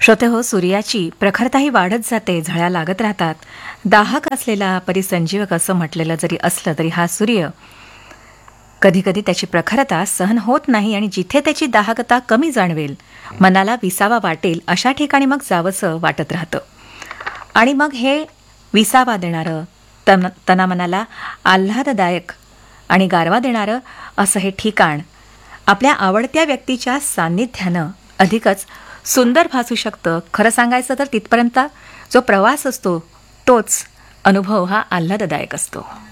श्रोते हो, सूर्याची प्रखरताही वाढत जाते, झळा लागत राहतात. दाहक असलेला परिसंजीवक असं म्हटलेलं जरी असलं तरी हा सूर्य कधीकधी त्याची प्रखरता सहन होत नाही आणि जिथे त्याची दाहकता कमी जाणवेल, मनाला विसावा वाटेल अशा ठिकाणी मग जावंसं वाटत राहतं. आणि मग हे विसावा देणारं, तनामनाला आल्हाददायक आणि गारवा देणारं असं हे ठिकाण आपल्या आवडत्या व्यक्तीच्या सान्निध्यानं अधिकच सुंदर भासू शकतं. खरं सांगायचं तर तिथपर्यंत जो प्रवास असतो तोच अनुभव हा आल्हाददायक असतो.